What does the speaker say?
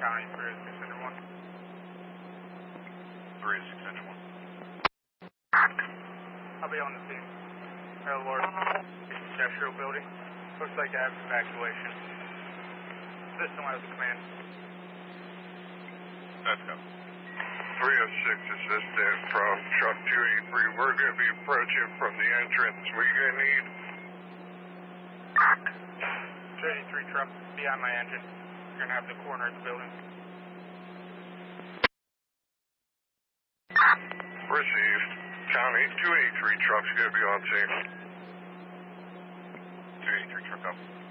County, 30601. 30601. I'll be on the scene. Lord, Industrial Building. Looks like they have evacuation. System has a command. Let's go. 306 assistant from truck 283. We're going to be approaching from the entrance. What are you going to need? 283 truck behind my engine. You're going to have the corner of the building. Received. County 283 truck's going to be on scene. 283 truck up.